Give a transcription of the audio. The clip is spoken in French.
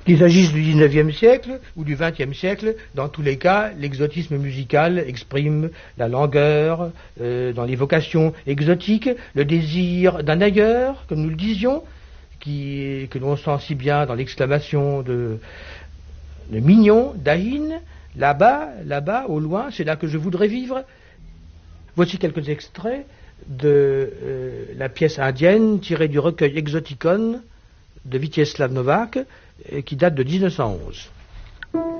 Qu'il s'agisse du XIXe siècle ou du XXe siècle, dans tous les cas, l'exotisme musical exprime la langueur, dans l'évocation exotique, le désir d'un ailleurs, comme nous le disions, que l'on sent si bien dans l'exclamation de Mignon, d'Aïn, là-bas, au loin, c'est là que je voudrais vivre. Voici quelques extraits de la pièce indienne tirée du recueil Exoticon de Vítězslav Novák, qui date de 1911.